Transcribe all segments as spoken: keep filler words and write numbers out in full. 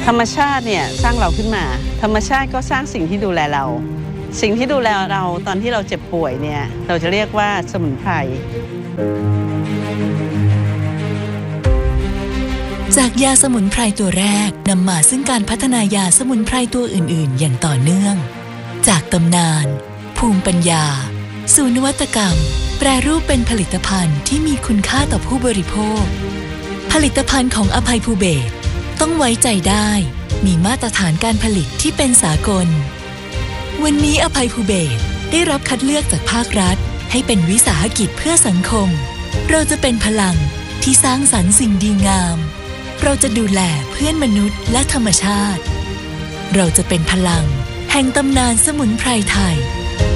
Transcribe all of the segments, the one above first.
ธรรมชาติเนี่ยสร้างเราขึ้นมาธรรมชาติก็สร้างสิ่งที่ดูแลเราสิ่งที่ดูแลเราตอนที่เราเจ็บป่วยเนี่ยเราจะเรียกว่าสมุนไพรจากยาสมุนไพรตัวแรกนำมาซึ่งการพัฒนายาสมุนไพรตัวอื่นๆอย่างต่อเนื่องจากตำนานภูมิปัญญาสู่นวัตกรรมแปรรูปเป็นผลิตภัณฑ์ที่มีคุณค่าต่อผู้บริโภคผลิตภัณฑ์ของอภัยภูเบศรต้องไว้ใจได้มีมาตรฐานการผลิตที่เป็นสากลวันนี้อภัยภูเบศรได้รับคัดเลือกจากภาครัฐให้เป็นวิสาหกิจเพื่อสังคมเราจะเป็นพลังที่สร้างสรรค์สิ่งดีงามเราจะดูแลเพื่อนมนุษย์และธรรมชาติเราจะเป็นพลังแห่งตำนานสมุนไพรไทย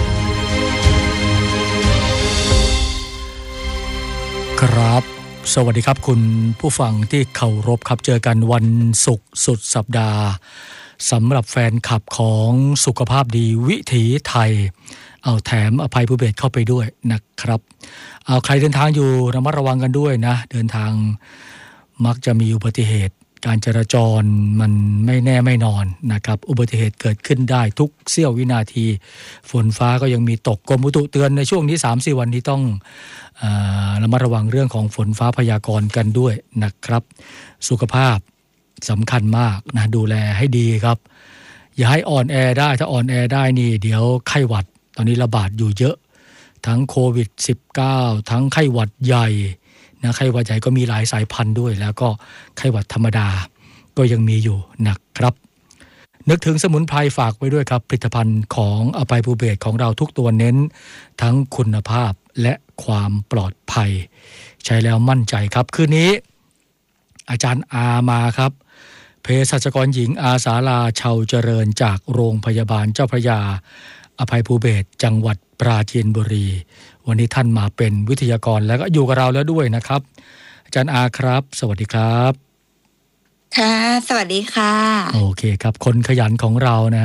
ครับสวัสดีครับคุณผู้ฟังที่เคารพครับเจอกันวันศุกร์สุดสัปดาห์สำหรับแฟนคลับของสุขภาพดีวิถีไทยเอาแถมอภัยภูเบศรเข้าไปด้วยนะครับเอาใครเดินทางอยู่ระมัดระวังกันด้วยนะเดินทางมักจะมีอุบัติเหตุการจราจรมันไม่แน่ไม่นอนนะครับอุบัติเหตุเกิดขึ้นได้ทุกเสี้ยววินาทีฝนฟ้าก็ยังมีตกกรมอุตุเตือนในช่วงนี้ สามถึงสี่ วันนี้ต้องเอ่อระมัดระวังเรื่องของฝนฟ้าพยากรณ์กันด้วยนะครับสุขภาพสำคัญมากนะดูแลให้ดีครับอย่าให้อ่อนแอได้ถ้าอ่อนแอได้นี่เดี๋ยวไข้หวัดตอนนี้ระบาดอยู่เยอะทั้งโควิด สิบเก้า ทั้งไข้หวัดใหญ่นะไข้หวัดใหญ่ก็มีหลายสายพันธุ์ด้วยแล้วก็ไข้หวัดธรรมดาก็ยังมีอยู่นะครับนึกถึงสมุนไพรฝากไว้ด้วยครับผลิตภัณฑ์ของอภัยภูเบศรของเราทุกตัวเน้นทั้งคุณภาพและความปลอดภัยใช้แล้วมั่นใจครับคืนนี้อาจารย์อามาครับเภสัชกรหญิงอาสาลาชาวเจริญจากโรงพยาบาลเจ้าพระยาอภัยภูเบศรจังหวัดปราจีนบุรีวันนี้ท่านมาเป็นวิทยากรแล้วก็อยู่กับเราแล้วด้วยนะครับอาจารย์อาครับสวัสดีครับค่ะสวัสดีค่ะโอเคครับคนขยันของเรานะ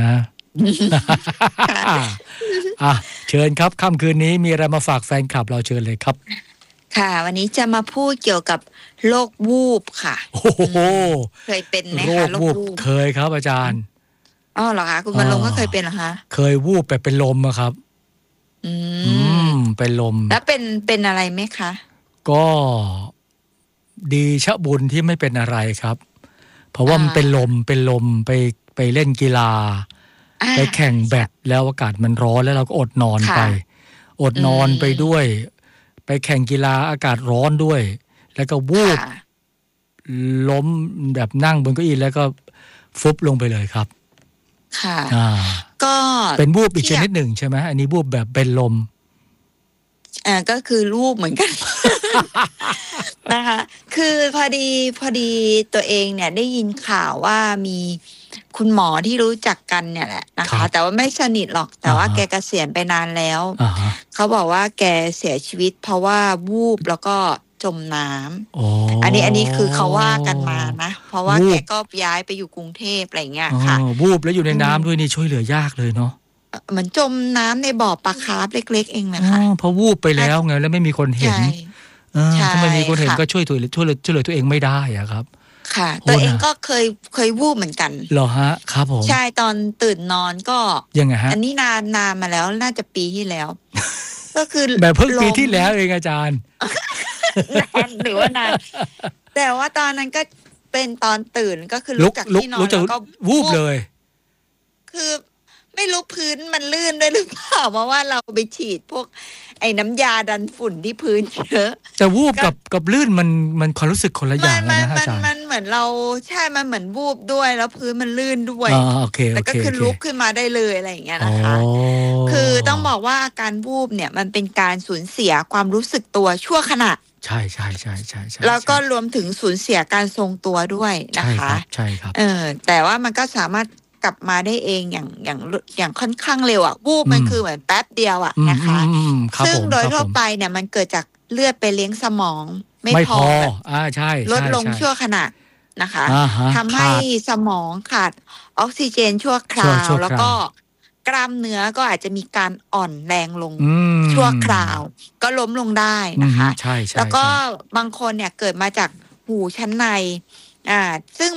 อ่ะเชิญครับค่ำคืนนี้มีอะไรมาฝากแฟนคลับเราเชิญเลยครับค่ะวันนี้จะมาพูดเกี่ยวกับโรควูบค่ะโอ้โหเคยเป็นไหมคะโรควูบเคยครับอาจารย์อ๋อเหรอคะคุณบรรลงก็เคยเป็นเหรอคะเคยวูบแบบเป็นลมอะครับอืมเป็นลมแล้วเป็นเป็นอะไรไหมคะก็ดีชะบุญที่ไม่เป็นอะไรครับเพราะว่ามันเป็นลมเป็นลมไปไปเล่นกีฬาไปแข่งแบดแล้วอากาศมันร้อนแล้วเราก็อดนอนไปอดนอนไปด้วยไปแข่งกีฬาอากาศร้อนด้วยแล้วก็วูบล้มแบบนั่งบนเก้าอี้แล้วก็ฟุบลงไปเลยครับค่ะก็เป็นวูบอีกชนิดหนึ่งใช่ไหมอันนี้วูบแบบเป็นลมอ่าก็คือวูบเหมือนกัน นะคะคือพอดีพอดีตัวเองเนี่ยได้ยินข่าวว่ามีคุณหมอที่รู้จักกันเนี่ยแหละนะคะแต่ว่าไม่สนิทหรอกแต่ว่าแกเกษียณไปนานแล้วเขาบอกว่าแกเสียชีวิตเพราะว่าวูบแล้วก็จมน้ำอ, อันนี้อันนี้คือเขาว่ากันมานะเพราะว่าแกก็ย้ายไปอยู่กรุงเทพอะไรเงี้ยค่ะวูบแล้วอยู่ในน้ำด้วยนี่ช่วยเหลือยากเลยเนาะเหมือนจมน้ำในบ่อปลาคาร์ฟเล็กๆเองนะคะเพราะวูบไปแล้วไงแล้วไม่มีคนเห็นถ้าไม่มีคนเห็นก็ช่วยตัวช่วยช่วยเหลือตัวเองไม่ได้อะครับค่ะตัวเองก็เคยเคยวูบเหมือนกันเหรอฮะครับผมใช่ตอนตื่นนอนก็ยังไงฮะอันนี้นานนานมาแล้วน่าจะปีที่แล้วก็คือแบบเพิ่งปีที่แล้วเองอาจารย์นานหรือว่านานแต่ว่าตอนนั้นก็เป็นตอนตื่นก็คือลุกจากที่นอนแล้วก็วูบเลยคือไม่รู้พื้นมันลื่นด้วยหรือเปล่าเพราะว่าเราไปฉีดพวกไอ้น้ำยาดันฝุ่นที่พื้นเยอะจะวูบกับกับลื่นมันมันความรู้สึกคนละอย่างนะอาจารย์มันเหมือนเราใช่มันเหมือนวูบด้วยแล้วพื้นมันลื่นด้วยแล้วก็คือลุกขึ้นมาได้เลยอะไรอย่างเงี้ยนะคะคือต้องบอกว่าอาการวูบเนี่ยมันเป็นการสูญเสียความรู้สึกตัวชั่วขณะใช่ใช่ใช่ใช่ใช่แล้วก็รวมถึงสูญเสียการทรงตัวด้วยนะคะใช่ครับเออแต่ว่ามันก็สามารถกลับมาได้เองอย่างอย่างอย่างค่อนข้างเร็วอ่ะวูบมันคือเหมือนแป๊บเดียวอ่ะนะคะซึ่งโดยทั่วไปเนี่ยมันเกิดจากเลือดไปเลี้ยงสมองไม่พออ่าใช่ลดลงชั่วขณะนะคะทำให้สมองขาดออกซิเจนชั่วคราวแล้วก็กล้ามเนื้อก็อาจจะมีการอ่อนแรงลงชั่วคราวก็ล้มลงได้นะคะแล้วก็บางคนเนี่ยเกิดมาจากหูชั้นในอ่าซึ่งมัน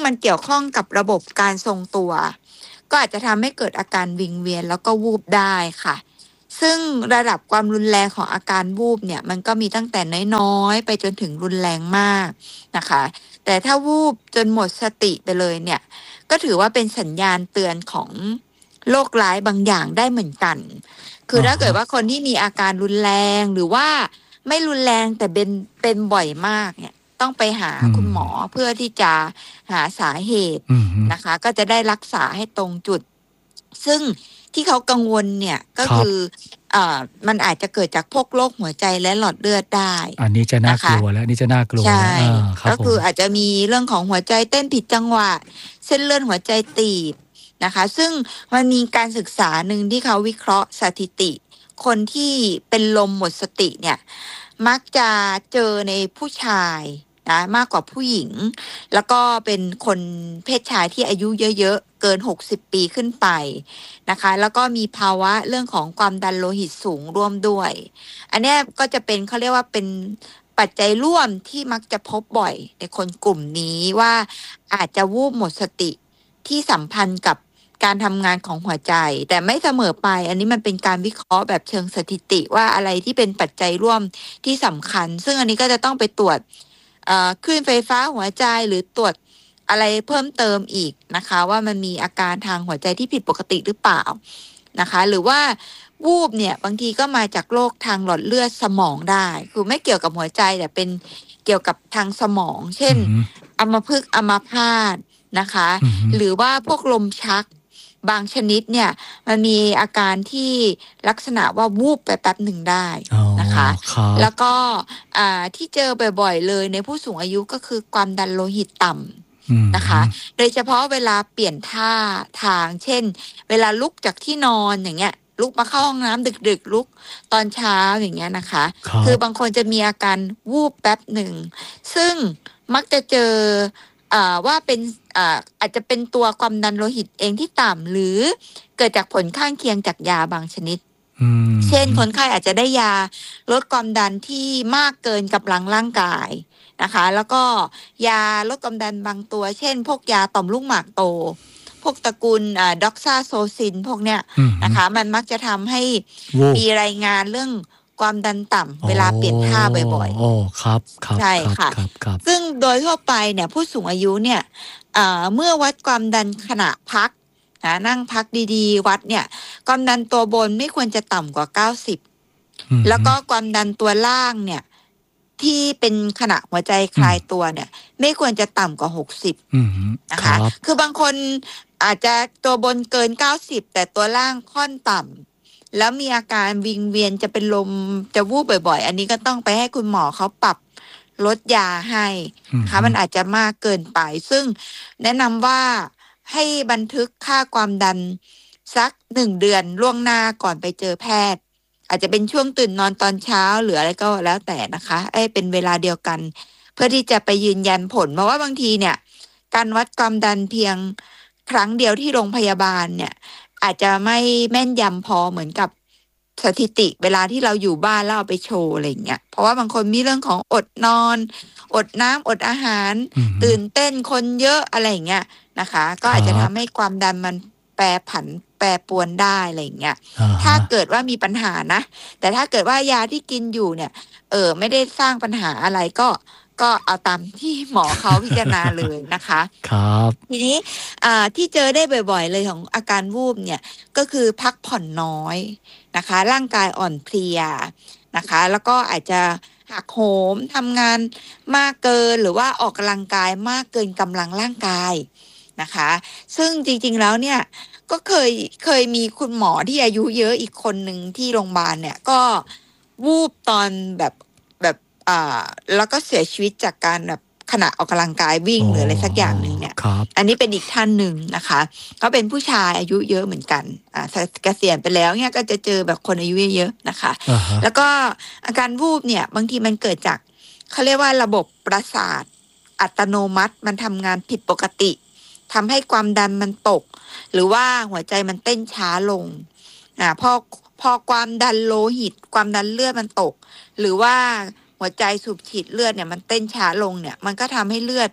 มันเกี่ยวข้องกับระบบการทรงตัวก็อาจจะทำให้เกิดอาการวิงเวียนแล้วก็วูบได้ค่ะซึ่งระดับความรุนแรงของอาการวูบเนี่ยมันก็มีตั้งแต่น้อยๆไปจนถึงรุนแรงมากนะคะแต่ถ้าวูบจนหมดสติไปเลยเนี่ยก็ถือว่าเป็นสัญญาณเตือนของโรคร้ายบางอย่างได้เหมือนกันคือถ้าเกิดว่าคนที่มีอาการรุนแรงหรือว่าไม่รุนแรงแต่เป็นเป็นบ่อยมากเนี่ยต้องไปหาคุณหมอเพื่อที่จะหาสาเหตุนะคะก็จะได้รักษาให้ตรงจุดซึ่งที่เขากังวลเนี่ยก็คืออ่ามันอาจจะเกิดจากพวกโรคหัวใจและหลอดเลือดได้อันนี้จะน่ากลัวแล้วนี่จะน่ากลัวใช่ก็คืออาจจะมีเรื่องของหัวใจเต้นผิดจังหวะเส้นเลือดหัวใจตีบนะคะซึ่งมันมีการศึกษาหนึ่งที่เขาวิเคราะห์สถิติคนที่เป็นลมหมดสติเนี่ยมักจะเจอในผู้ชายนะมากกว่าผู้หญิงแล้วก็เป็นคนเพศชายที่อายุเยอะๆเกินหกสิบปีขึ้นไปนะคะแล้วก็มีภาวะเรื่องของความดันโลหิตสูงร่วมด้วยอันนี้ก็จะเป็นเขาเรียกว่าเป็นปัจจัยร่วมที่มักจะพบบ่อยในคนกลุ่มนี้ว่าอาจจะวูบหมดสติที่สัมพันธ์กับการทำงานของหัวใจแต่ไม่เสมอไปอันนี้มันเป็นการวิเคราะห์แบบเชิงสถิติว่าอะไรที่เป็นปัจจัยร่วมที่สำคัญซึ่งอันนี้ก็จะต้องไปตรวจคลื่นไฟฟ้าหัวใจหรือตรวจอะไรเพิ่มเติมอีกนะคะว่ามันมีอาการทางหัวใจที่ผิดปกติหรือเปล่านะคะหรือว่าวูบเนี่ยบางทีก็มาจากโรคทางหลอดเลือดสมองได้คือไม่เกี่ยวกับหัวใจแต่เป็นเกี่ยวกับทางสมองเช่นอัมพฤกษ์อัมพาตนะคะหรือว่าพวกลมชักบางชนิดเนี่ยมันมีอาการที่ลักษณะว่าวูบไปแป๊บหนึ่งได้นะคะแล้วก็ที่เจอบ่อยๆเลยในผู้สูงอายุก็คือความดันโลหิตต่ำนะคะโดยเฉพาะเวลาเปลี่ยนท่าทางเช่นเวลาลุกจากที่นอนอย่างเงี้ยลุกมาเข้าห้องน้ำดึกๆลุกตอนเช้าอย่างเงี้ยนะคะคือบางคนจะมีอาการวูบแป๊บหนึ่งซึ่งมักจะเจอว่าเป็นอาจจะเป็นตัวความดันโลหิตเองที่ต่ำหรือเกิดจากผลข้างเคียงจากยาบางชนิดเช่นคนไข้อาจจะได้ยาลดความดันที่มากเกินกำลังร่างกายนะคะแล้วก็ยาลดความดันบางตัวเช่นพวกยาต่อมลูกหมากโตพวกตระกูลด็อกซาโซซินพวกเนี้ยนะคะมันมักจะทำให้มีรายงานเรื่องความดันต่ำเวลาเปลี่ยนท่าบ่อยๆโอ้ครับครับใช่ค่ะซึ่งโดยทั่วไปเนี่ยผู้สูงอายุเนี่ยเมื่อวัดความดันขณะพักนะนั่งพักดีๆวัดเนี่ยความดันตัวบนไม่ควรจะต่ำกว่าเก้าสิบแล้วก็ความดันตัวล่างเนี่ยที่เป็นขณะหัวใจคลายตัวเนี่ยไม่ควรจะต่ำกว่าหกสิบนะคะคือบางคนอาจจะตัวบนเกินเก้าสิบแต่ตัวล่างค่อนต่ำแล้วมีอาการวิงเวียนจะเป็นลมจะวูบบ่อยๆอันนี้ก็ต้องไปให้คุณหมอเขาปรับลดยาให้นะคะมันอาจจะมากเกินไปซึ่งแนะนำว่าให้บันทึกค่าความดันสักหนึ่งเดือนล่วงหน้าก่อนไปเจอแพทย์อาจจะเป็นช่วงตื่นนอนตอนเช้าหรืออะไรก็แล้วแต่นะคะให้เป็นเวลาเดียวกันเพื่อที่จะไปยืนยันผลเพราะว่าบางทีเนี่ยการวัดความดันเพียงครั้งเดียวที่โรงพยาบาลเนี่ยอาจจะไม่แม่นยำพอเหมือนกับสถิติเวลาที่เราอยู่บ้านแล้วเอาไปโชว์อะไรอย่างเงี้ยเพราะว่าบางคนมีเรื่องของอดนอนอดน้ำอดอาหารตื่นเต้นคนเยอะอะไรอย่างเงี้ยนะคะก็อาจจะทำให้ความดันมันแปรผันแปรปรวนได้อะไรอย่างเงี้ยถ้าเกิดว่ามีปัญหานะแต่ถ้าเกิดว่ายาที่กินอยู่เนี่ยเออไม่ได้สร้างปัญหาอะไรก็ก็เอาตามที่หมอเขาพิจารณาเลยนะคะครับทีนี้ที่เจอได้บ่อยๆเลยของอาการวูบเนี่ยก็คือพักผ่อนน้อยนะคะร่างกายอ่อนเพลียนะคะแล้วก็อาจจะหักโหมทำงานมากเกินหรือว่าออกกำลังกายมากเกินกำลังร่างกายนะคะซึ่งจริงๆแล้วเนี่ยก็เคยเคยมีคุณหมอที่อายุเยอะอีกคนหนึ่งที่โรงพยาบาลเนี่ยก็วูบตอนแบบแบบอ่าแล้วก็เสียชีวิตจากการแบบขณะออกกำลังกายวิ่งหรืออะไรสักอย่างหนึ่งเนี่ยอันนี้เป็นอีกท่านหนึ่งนะคะก็เป็นผู้ชายอายุเยอะเหมือนกันอ่าเกษียณไปแล้วเนี่ยก็จะเจอแบบคนอายุเยอะๆนะคะ uh-huh. แล้วก็อาการวูบเนี่ยบางทีมันเกิดจากเขาเรียกว่าระบบประสาทอัตโนมัติมันทำงานผิดปกติทำให้ความดันมันตกหรือว่าหัวใจมันเต้นช้าลงอ่าพอพอความดันโลหิตความดันเลือดมันตกหรือว่าหัวใจสูบฉีดเลือดเนี่ยมันเต้นช้าลงเนี่ยมันก็ทำให้เลือด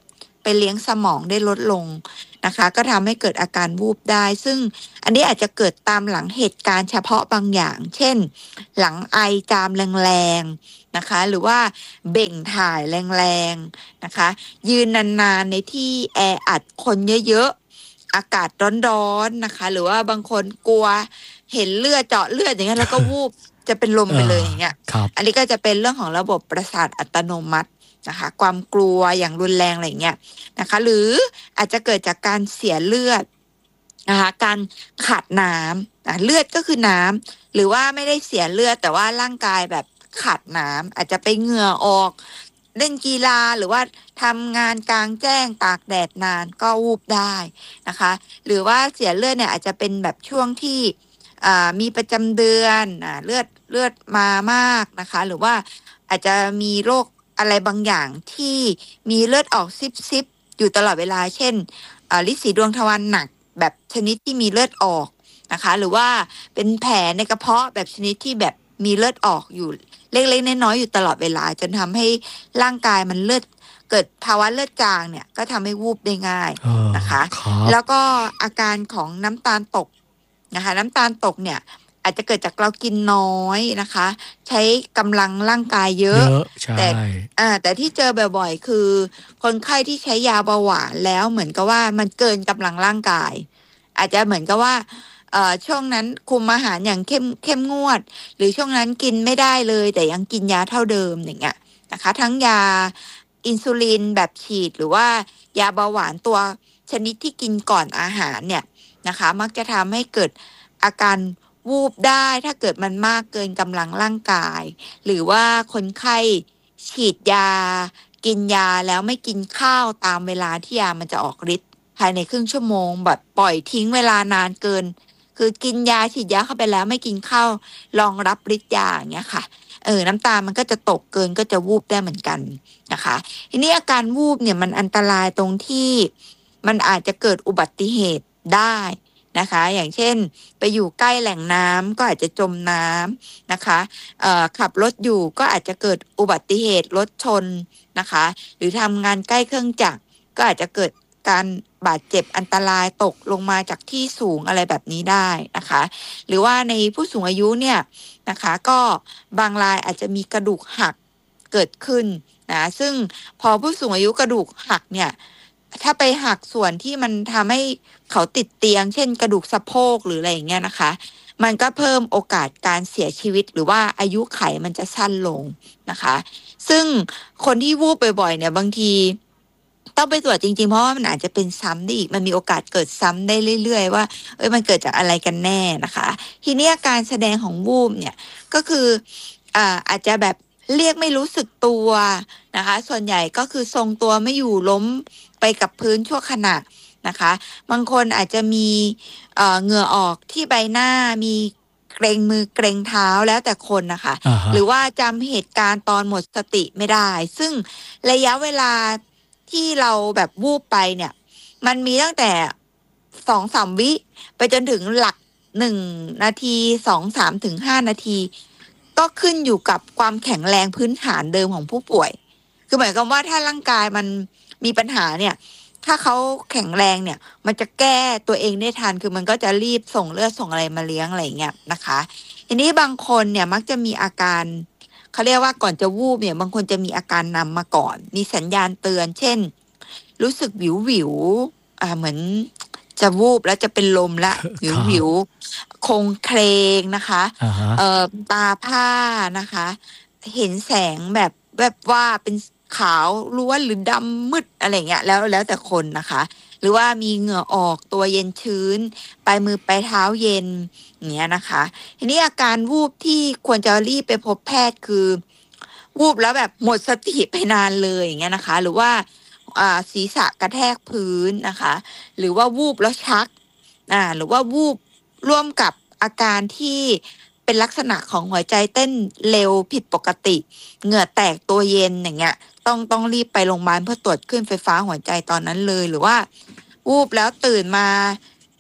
ไปเลี้ยงสมองได้ลดลงนะคะก็ทำให้เกิดอาการวูบได้ซึ่งอันนี้อาจจะเกิดตามหลังเหตุการณ์เฉพาะบางอย่างเช่นหลังไอจามแรงๆนะคะหรือว่าเบ่งถ่ายแรงๆนะคะยืนนานๆในที่แออัดคนเยอะๆอากาศร้อนๆนะคะหรือว่าบางคนกลัวเห็นเลือดเจาะเลือดอย่างเงี้ยแล้วก็วูบจะเป็นลมไปเลยอย่างเงี้ยอันนี้ก็จะเป็นเรื่องของระบบประสาทอัตโนมัตินะคะความกลัวอย่างรุนแรงอะไรเงี้ยนะคะหรืออาจจะเกิดจากการเสียเลือดนะคะการขาดน้ำเลือดก็คือน้ำหรือว่าไม่ได้เสียเลือดแต่ว่าร่างกายแบบขาดน้ำอาจจะไปเหงื่อออกเล่นกีฬาหรือว่าทำงานกลางแจ้งตากแดดนานก็วูบได้นะคะหรือว่าเสียเลือดเนี่ยอาจจะเป็นแบบช่วงที่มีประจำเดือนเลือดเลือดมามากนะคะหรือว่าอาจจะมีโรคอะไรบางอย่างที่มีเลือดออกซิบๆอยู่ตลอดเวลาเช่นลินสีดวงทวารหนักแบบชนิดที่มีเลือดออกนะคะหรือว่าเป็นแผลในกระเพาะแบบชนิดที่แบบมีเลือดออกอยู่เล็กๆน้อยๆอยู่ตลอดเวลาจนทำให้ร่างกายมันเลือดเกิดภาวะเลือดจางเนี่ยก็ทำให้วูบได้ง่ายนะคะแล้วก็อาการของน้ำตาลตกนะคะน้ำตาลตกเนี่ยอาจจะเกิดจากเรากินน้อยนะคะใช้กำลังร่างกายเยอะแต่อ่าแต่ที่เจอบ่อยๆคือคนไข้ที่ใช้ยาเบาหวานแล้วเหมือนกับว่ามันเกินกำลังร่างกายอาจจะเหมือนกับว่าเอ่อช่วงนั้นคุมอาหารอย่างเข้มเข้มงวดหรือช่วงนั้นกินไม่ได้เลยแต่ยังกินยาเท่าเดิมอย่างเงี้ยนะคะทั้งยาอินซูลินแบบฉีดหรือว่ายาเบาหวานตัวชนิดที่กินก่อนอาหารเนี่ยนะคะมักจะทำให้เกิดอาการวูบได้ถ้าเกิดมันมากเกินกำลังร่างกายหรือว่าคนไข้ฉีดยากินยาแล้วไม่กินข้าวตามเวลาที่ยามันจะออกฤทธิ์ภายในครึ่งชั่วโมงแบบปล่อยทิ้งเวลานานเกินคือกินยาฉีดยาเข้าไปแล้วไม่กินข้าวรองรับฤทธิ์ยาอย่างเงี้ยค่ะเออน้ำตาลมันก็จะตกเกินก็จะวูบได้เหมือนกันนะคะทีนี้อาการวูบเนี่ยมันอันตรายตรงที่มันอาจจะเกิดอุบัติเหตุได้นะคะอย่างเช่นไปอยู่ใกล้แหล่งน้ำก็อาจจะจมน้ำนะคะเอ่อขับรถอยู่ก็อาจจะเกิดอุบัติเหตุรถชนนะคะหรือทำงานใกล้เครื่องจักรก็อาจจะเกิดการบาดเจ็บอันตรายตกลงมาจากที่สูงอะไรแบบนี้ได้นะคะหรือว่าในผู้สูงอายุเนี่ยนะคะก็บางรายอาจจะมีกระดูกหักเกิดขึ้นนะซึ่งพอผู้สูงอายุกระดูกหักเนี่ยถ้าไปหักส่วนที่มันทำให้เขาติดเตียงเช่นกระดูกสะโพกหรืออะไรอย่างเงี้ยนะคะมันก็เพิ่มโอกาสการเสียชีวิตหรือว่าอายุไขมันจะสั้นลงนะคะซึ่งคนที่วูบบ่อยๆเนี่ยบางทีต้องไปตรวจจริงๆเพราะว่ามันอาจจะเป็นซ้ำได้อีกมันมีโอกาสเกิดซ้ำได้เรื่อยๆว่าเอ้ยมันเกิดจากอะไรกันแน่นะคะทีนี้อาการแสดงของวูบเนี่ยก็คืออ่าอาจจะแบบเรียกไม่รู้สึกตัวนะคะส่วนใหญ่ก็คือทรงตัวไม่อยู่ล้มไปกับพื้นชั่วขณะนะคะบางคนอาจจะมีเอ่อเหงื่อออกที่ใบหน้ามีเกรงมือเกรงเท้าแล้วแต่คนนะคะ uh-huh. หรือว่าจำเหตุการณ์ตอนหมดสติไม่ได้ซึ่งระยะเวลาที่เราแบบวูบไปเนี่ยมันมีตั้งแต่สองสามวิไปจนถึงหลักหนึ่งนาทีสองสามถึงห้านาทีก็ขึ้นอยู่กับความแข็งแรงพื้นฐานเดิมของผู้ป่วยคือหมายความว่าถ้าร่างกายมันมีปัญหาเนี่ยถ้าเขาแข็งแรงเนี่ยมันจะแก้ตัวเองได้ทันคือมันก็จะรีบส่งเลือดส่งอะไรมาเลี้ยงอะไรอย่างเงี้ยนะคะทีนี้บางคนเนี่ยมักจะมีอาการเขาเรียกว่าก่อนจะวูบเนี่ยบางคนจะมีอาการนำมาก่อนมีสัญญาณเตือนเช่นรู้สึกวิววิวอ่าเหมือนจะวูบแล้วจะเป็นลมละวิววิวคงเคลงนะคะ uh-huh. เอ่อตาผ้านะคะเห็นแสงแบบแบบว่าเป็นขาวล้วนหรือดำมืดอะไรเงี้ยแล้วแล้วแต่คนนะคะหรือว่ามีเหงื่อออกตัวเย็นชื้นปลายมือปลายเท้าเย็นอย่างเงี้ยนะคะทีนี้อาการวูบที่ควรจะรีบไปพบแพทย์คือวูบแล้วแบบหมดสติไปนานเลยอย่างเงี้ยนะคะหรือว่าอ่าศีรษะกระแทกพื้นนะคะหรือว่าวูบแล้วชักอ่าหรือว่าวูบร่วมกับอาการที่เป็นลักษณะของหัวใจเต้นเร็วผิดปกติเหงื่อแตกตัวเย็นอย่างเงี้ยต้องต้องรีบไปโรงพยาบาลเพื่อตรวจคลื่นไฟฟ้าหัวใจตอนนั้นเลยหรือว่าวูบแล้วตื่นมาป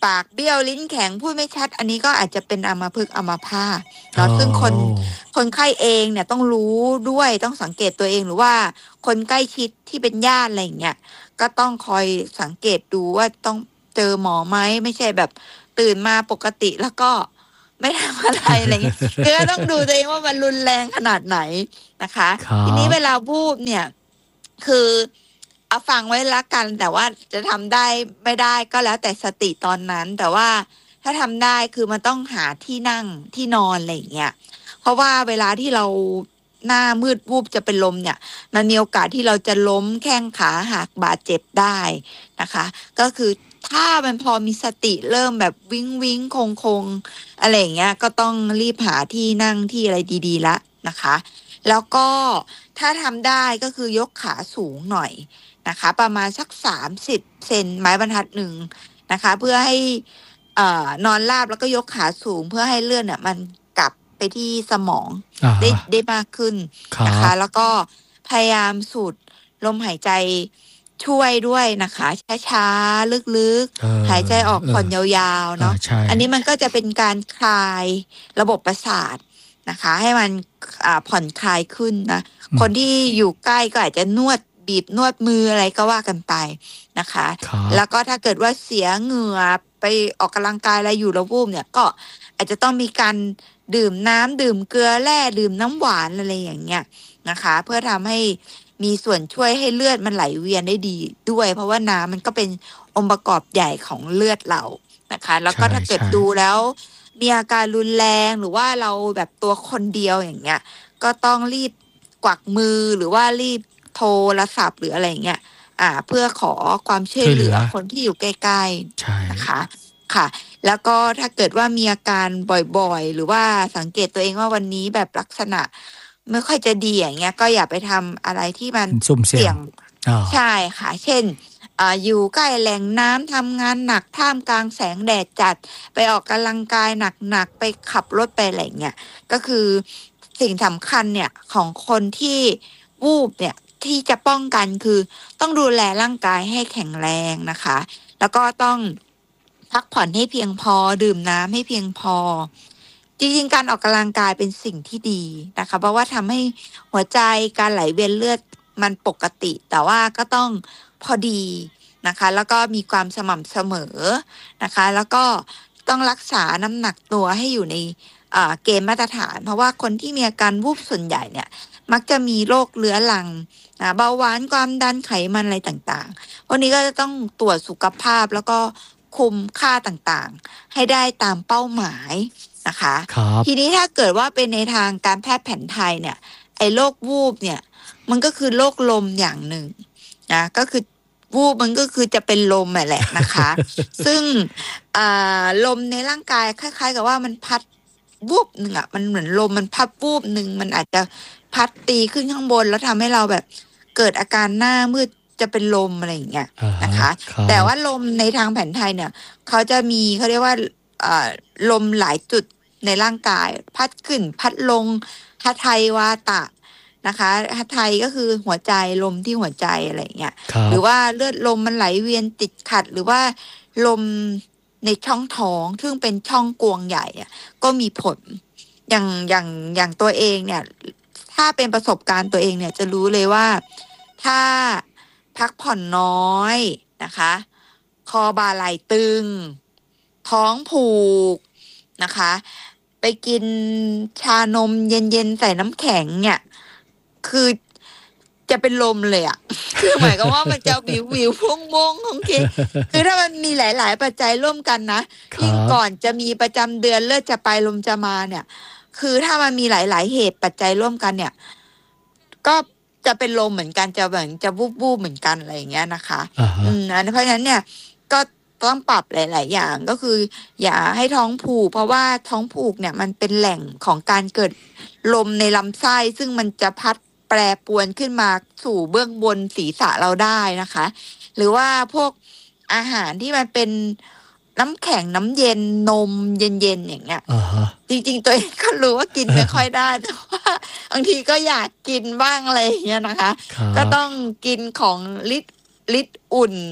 ปากเบี้ยวลิ้นแข็งพูดไม่ชัดอันนี้ก็อาจจะเป็นอัมพฤกษ์อัมพาตเนาะซึ่งคนคนไข้เองเนี่ยต้องรู้ด้วยต้องสังเกตตัวเองหรือว่าคนใกล้ชิดที่เป็นญาติอะไรอย่างเงี้ยก็ต้องคอยสังเกตดูว่าต้องเจอหมอไหมไม่ใช่แบบตื่นมาปกติแล้วก็ไม่ทำอะไรอะไรเงี้ยคือต้องดูตัวเองว่ามันรุนแรงขนาดไหนนะคะทีนี้เวลาวูบเนี่ยคือเอาฟังไว้ละกันแต่ว่าจะทำได้ไม่ได้ก็แล้วแต่สติตอนนั้นแต่ว่าถ้าทำได้คือมันต้องหาที่นั่งที่นอนอะไรอย่างเงี้ยเพราะว่าเวลาที่เราหน้ามืดวูบจะเป็นลมเนี่ยมันมีโอกาสที่เราจะล้มแข้งขาหักบาดเจ็บได้นะคะก็คือถ้ามันพอมีสติเริ่มแบบวิ้งวิ้งคงคงอะไรอย่างเงี้ยก็ต้องรีบหาที่นั่งที่อะไรดีๆละนะคะแล้วก็ถ้าทำได้ก็คือยกขาสูงหน่อยนะคะประมาณสักสามสิบเซนไม้บรรทัดหนึ่งนะคะเพื่อให้เอ่อนอนราบแล้วก็ยกขาสูงเพื่อให้เลือดเนี่ยมันกลับไปที่สมองได้ได้มากขึ้นนะคะแล้วก็พยายามสูดลมหายใจช่วยด้วยนะคะช้าๆลึกๆหายใจออกผ่อนยาวๆเนาะอันนี้มันก็จะเป็นการคลายระบบประสาทนะคะให้มันผ่อนคลายขึ้นนะคนที่อยู่ใกล้ก็อาจจะนวดบีบนวดมืออะไรก็ว่ากันไปนะคะแล้วก็ถ้าเกิดว่าเสียเหงื่อไปออกกำลังกายอะไรอยู่แล้ววูบเนี่ยก็อาจจะต้องมีการดื่มน้ำดื่มเกลือแร่ดื่มน้ำหวานอะไรอย่างเงี้ยนะคะเพื่อทำให้มีส่วนช่วยให้เลือดมันไหลเวียนได้ดีด้วยเพราะว่าน้ำมันก็เป็นองค์ประกอบใหญ่ของเลือดเรานะคะแล้วก็ถ้าเกิดดูแล้วมีอาการรุนแรงหรือว่าเราแบบตัวคนเดียวอย่างเงี้ยก็ต้องรีบกวักมือหรือว่ารีบโทรศัพท์หรืออะไรอย่างเงี้ยอ่าเพื่อขอความช่วยเหลือคนที่อยู่ใกล้ๆนะคะค่ะแล้วก็ถ้าเกิดว่ามีอาการบ่อยๆหรือว่าสังเกตตัวเองว่าวันนี้แบบลักษณะไม่ค่อยจะดีอย่างเงี้ยก็อย่าไปทำอะไรที่มันเสี่ยงใช่ค่ะเช่นอ่าอยู่ใกล้แหล่งน้ำทำงานหนักท่ามกลางแสงแดดจัดไปออกกำลังกายหนักๆไปขับรถไปอะไรเงี้ยก็คือสิ่งสำคัญเนี่ยของคนที่วูบเนี่ยที่จะป้องกันคือต้องดูแลร่างกายให้แข็งแรงนะคะแล้วก็ต้องพักผ่อนให้เพียงพอดื่มน้ำให้เพียงพอจริงๆการออกกำลังกายเป็นสิ่งที่ดีนะคะเพราะว่าทำให้หัวใจการไหลเวียนเลือดมันปกติแต่ว่าก็ต้องพอดีนะคะแล้วก็มีความสม่ำเสมอนะคะแล้วก็ต้องรักษาน้ำหนักตัวให้อยู่ในเกณฑ์มาตรฐานเพราะว่าคนที่มีอาการวูบส่วนใหญ่เนี่ยมักจะมีโรคเรื้อรังนะเบาหวานความดันไขมันอะไรต่างๆพวกนี้ก็จะต้องตรวจสุขภาพแล้วก็คุมค่าต่างๆให้ได้ตามเป้าหมายนะคะทีนี้ถ้าเกิดว่าเป็นในทางการแพทย์แผนไทยเนี่ยไอ้โรควูบเนี่ยมันก็คือโรคลมอย่างหนึ่งนะก็คือวูบมันก็คือจะเป็นลมแหละนะคะ ซึ่งลมในร่างกายคล้ายๆกับว่ามันพัดวูบหนึ่งอ่ะมันเหมือนลมมันพัดวูบหนึ่งมันอาจจะพัดตีขึ้นข้างบนแล้วทำให้เราแบบเกิดอาการหน้ามืดจะเป็นลมอะไรอย่างเงี้ยนะคะแต่ว่าลมในทางแผนไทยเนี่ยเขาจะมีเขาเรียกว่าลมหลายจุดในร่างกายพัดขึ้นพัดลงหทัยวาตะนะคะหทัยก็คือหัวใจลมที่หัวใจอะไรอย่างเงี้ยหรือว่าเลือดลมมันไหลเวียนติดขัดหรือว่าลมในช่องท้องซึ่งเป็นช่องกวงใหญ่ก็มีผลอย่างอย่างอย่างตัวเองเนี่ยถ้าเป็นประสบการณ์ตัวเองเนี่ยจะรู้เลยว่าถ้าพักผ่อนน้อยนะคะคอบ่าไหล่ตึงท้องผูกนะคะไปกินชานมเย็นๆใส่น้ำแข็งเนี่ยคือจะเป็นลมเลยอ่ะ คือหมายความว่ามันจะวิววิวพุ่งมงของเคคือถ้ามันมีหลายๆปัจจัยร่วมกันนะยิ่งก่อนจะมีประจำเดือนเลือดจะไปลมจะมาเนี่ยคือถ้ามันมีหลายๆเหตุปัจจัยร่วมกันเนี่ยก็จะเป็นลมเหมือนกันจะเหมือนจะวูบวูบเหมือนกันอะไรอย่างเงี้ยนะคะอืมนะเพราะฉะนั้นเนี่ยก็ต้องปรับหลายๆอย่างก็คืออย่าให้ท้องผูกเพราะว่าท้องผูกเนี่ยมันเป็นแหล่งของการเกิดลมในลำไส้ซึ่งมันจะพัดแปรปรวนขึ้นมาสู่เบื้องบนศีรษะเราได้นะคะหรือว่าพวกอาหารที่มันเป็นน้ำแข็งน้ำเย็นนมเย็นๆอย่างเงี้ย uh-huh. จริงๆตัวเองก็รู้ว่ากินไม่ค่อยได้แต่ว่าบางทีก็อยากกินบ้างอะไรอย่างเงี้ยนะคะก็ต้องกินของลิตรลิตรอุ่นแบบ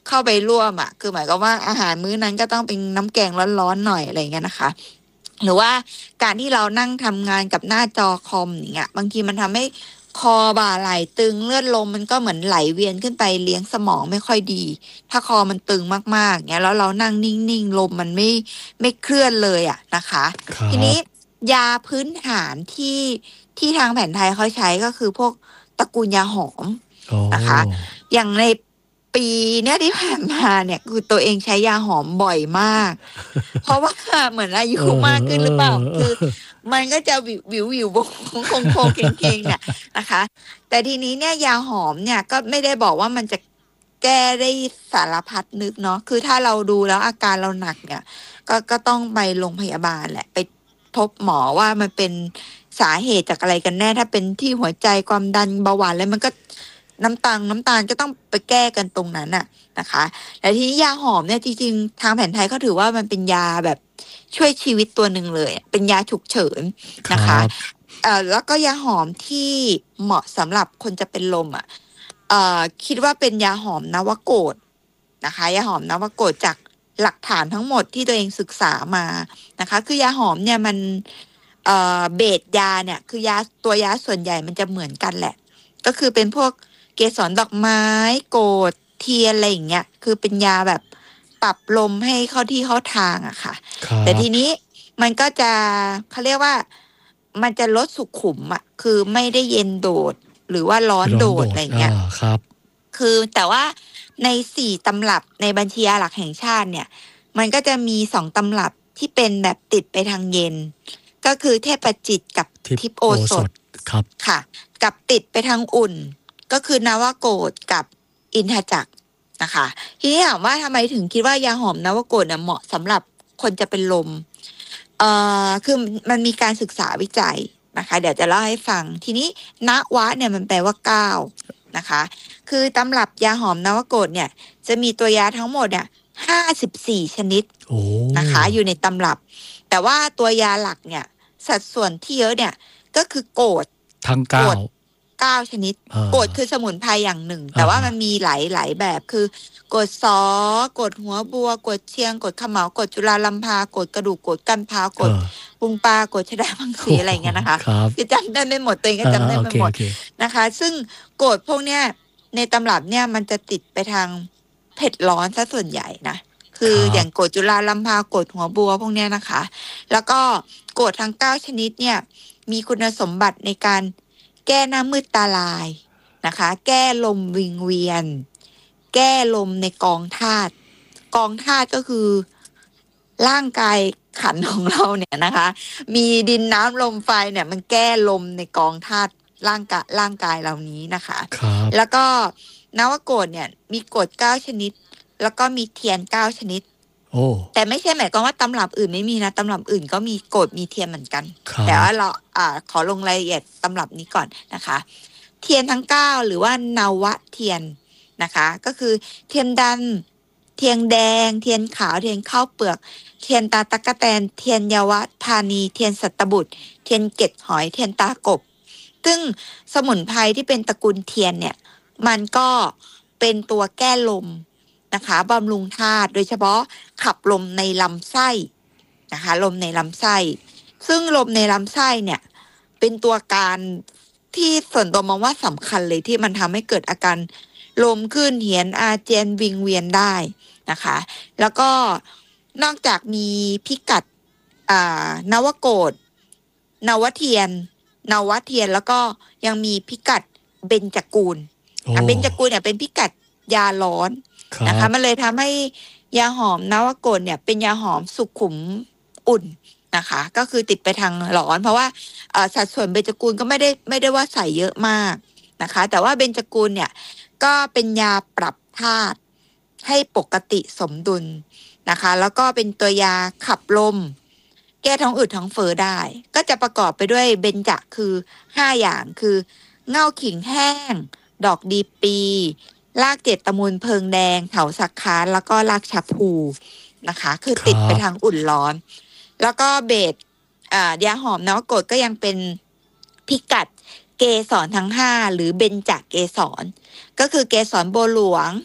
เข้าไปร่วมอ่ะคือหมายความว่าอาหารมื้อนั้นก็ต้องเป็นน้ำแกงร้อนๆหน่อยอะไรเงี้ยนะคะหรือว่าการที่เรานั่งทำงานกับหน้าจอคอมอย่างเงี้ยบางทีมันทำให้คอบ่าไหล่ตึงเลือดลมมันก็เหมือนไหลเวียนขึ้นไปเลี้ยงสมองไม่ค่อยดีถ้าคอมันตึงมากๆเงี้ยแล้วเรานั่งนิ่งๆลมมันไม่ไม่เคลื่อนเลยอ่ะนะคะทีนี้ยาพื้นฐานที่ที่ทางแผนไทยเขาใช้ก็คือพวกตระกูลยาหอมนะคะอย่างในปีเนี้ยที่ผ่านมาเนี่ยคือตัวเองใช้ยาหอมบ่อยมากเพราะว่าเหมือนอายุมากขึ้นหรือเปล่าคือมันก็จะวิววิววิวโค้งโค้งเก่งๆเนี่ยนะคะแต่ทีนี้เนี่ยยาหอมเนี่ยก็ไม่ได้บอกว่ามันจะแก้ได้สารพัดนึกเนาะคือถ้าเราดูแล้วอาการเราหนักเนี่ยก็ก็ต้องไปโรงพยาบาลแหละไปพบหมอว่ามันเป็นสาเหตุจากอะไรกันแน่ถ้าเป็นที่หัวใจความดันเบาหวานแล้วมันก็น้ำตาลน้ำตาลก็ต้องไปแก้กันตรงนั้นน่ะนะคะแต่ทีนี้ยาหอมเนี่ยจริงๆทางแผนไทยเขาถือว่ามันเป็นยาแบบช่วยชีวิตตัวหนึ่งเลยเป็นยาฉุกเฉินนะคะเอ่อแล้วก็ยาหอมที่เหมาะสำหรับคนจะเป็นลมอ่ะเอ่อคิดว่าเป็นยาหอมนวโกฏนะคะยาหอมนวโกฏจากหลักฐานทั้งหมดที่ตัวเองศึกษามานะคะคือยาหอมเนี่ยมันเอ่อเบสยาเนี่ยคือยาตัวยาส่วนใหญ่มันจะเหมือนกันแหละก็คือเป็นพวกเกสรดอกไม้โกฏเทียนอะไรอย่างเงี้ยคือเป็นยาแบบปรับลมให้เข้าที่เข้าทางอะค่ะแต่ทีนี้มันก็จะเขาเรียกว่ามันจะลดสุขุมอะคือไม่ได้เย็นโดดหรือว่าร้อนโดดอะไรเงี้ยครับคือแต่ว่าในสี่ตำรับในบัญชียาหลักแห่งชาติเนี่ยมันก็จะมีสองตำรับที่เป็นแบบติดไปทางเย็นก็คือเทพจิตกับทิพโอสถครับค่ะกับติดไปทางอุ่นก็คือนวโกฏกับอินทจักรนะคะทีนี้ถามว่าทำไมถึงคิดว่ายาหอมนวโกฏเนี่ยเหมาะสำหรับคนจะเป็นลมเอ่อคือมันมีการศึกษาวิจัยนะคะเดี๋ยวจะเล่าให้ฟังทีนี้นวะเนี่ยมันแปลว่าเก้านะคะคือตำรับยาหอมนวโกฏเนี่ยจะมีตัวยาทั้งหมดเนี่ยห้าสิบสี่ชนิดนะคะอยู่ในตำรับแต่ว่าตัวยาหลักเนี่ยสัดส่วนที่เยอะเนี่ยก็คือโกฏทั้งเก้าเก้าชนิดโกฏคือสมุนไพรอย่างหนึ่งแต่ว่ามันมีหลายหลายแบบคือโกฏสอโกฏหัวบัวโกฏเชียงโกฏขมเหลาโกฏจุฬาลัมพาโกฏกระดูกโกฏกันพร้าวโกฏปุงปลาโกฏชะดาบางสีอะไรอย่างเงี้ยนะคะคือจำได้ไม่หมดตัวเองก็จำได้ไม่หมดนะคะซึ่งโกฏพวกเนี้ยในตำรับเนี่ยมันจะติดไปทางเผ็ดร้อนซะส่วนใหญ่นะคืออย่างโกฏจุฬาลัมพาโกฏหัวบัวพวกเนี้ยนะคะแล้วก็โกฏทั้งเก้าชนิดเนี่ยมีคุณสมบัติในการแก้หน้ามืดตาลายนะคะแก้ลมวิงเวียนแก้ลมในกองธาตุกองธาตุก็คือร่างกายขันของเราเนี่ยนะคะมีดินน้ำลมไฟเนี่ยมันแก้ลมในกองธาตุร่างกายร่างกายเหล่านี้นะคะแล้วก็นวโกฏเนี่ยมีโกฏเก้าชนิดแล้วก็มีเทียนเก้าชนิดโอ้แต่ไม่ใช่หมายความว่าตำรับอื่นไม่มีนะตำรับอื่นก็มีโกฏมีเทียนเหมือนกันแต่ว่าเราอ่าขอลงรายละเอียดตำรับนี้ก่อนนะคะเทียนทั้งเก้าหรือว่านวเทียนนะคะก็คือเทียนดำเทียนแดงเทียนขาวเทียนข้าวเปลือกเทียนตาตะกะแตนเทียนเยาวธานีเทียนสัตบุตรเทียนเกล็ดหอยเทียนตากบซึ่งสมุนไพรที่เป็นตระกูลเทียนเนี่ยมันก็เป็นตัวแก้ลมนะคะบำรุงธาตุโดยเฉพาะขับลมในลำไส้นะคะลมในลำไส้ซึ่งลมในลำไส้เนี่ยเป็นตัวการที่ส่วนตัวมองว่าสำคัญเลยที่มันทำให้เกิดอาการลมขึ้นเหียนอาเจียนวิงเวียนได้นะคะแล้วก็นอกจากมีพิกัดอ่านวโกฏนวเทียนนวเทียนแล้วก็ยังมีพิกัดเบญจกูลเบญจกูลเนี่ยเป็นพิกัดยาร้อนนะคะมันเลยทำให้ยาหอมนวโกฏเนี่ยเป็นยาหอมสุขุมอุ่นนะคะก็คือติดไปทางร้อนเพราะว่าสัดส่วนเบญจกูลก็ไม่ได้ไม่ได้ว่าใส่เยอะมากนะคะแต่ว่าเบญจกูลเนี่ยก็เป็นยาปรับธาตุให้ปกติสมดุลนะคะแล้วก็เป็นตัวยาขับลมแก้ท้องอืดท้องเฟ้อได้ก็จะประกอบไปด้วยเบญจคือห้าอย่างคือเง่าขิงแห้งดอกดีปีรากเจ็ดตะมูลเพิงแดงเถาสักคานแล้วก็รากชะพูนะคะคือติดไปทางอุ่นร้อนแล้วก็เบสอ่ายาหอมนวโกฏก็ยังเป็นพิกัดเกสรทั้งห้าหรือเบญจเกสรก็คือเกสรบัวหลวง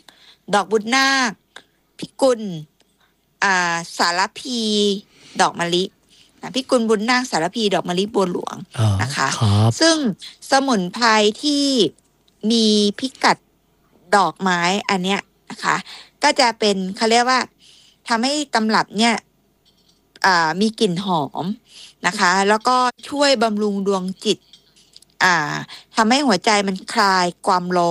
ดอกบุญนาคพิกุลอ่าสารพีดอกมะลิพิกุลบุญนาคสารพีดอกมะลิบัวหลวงนะคะซึ่งสมุนไพรที่มีพิกัดดอกไม้อันเนี้ยนะคะก็จะเป็นเขาเรียกว่าทำให้ตำรับเนี่ยมีกลิ่นหอมนะคะแล้วก็ช่วยบำรุงดวงจิตอ่าทำให้หัวใจมันคลายความร้อน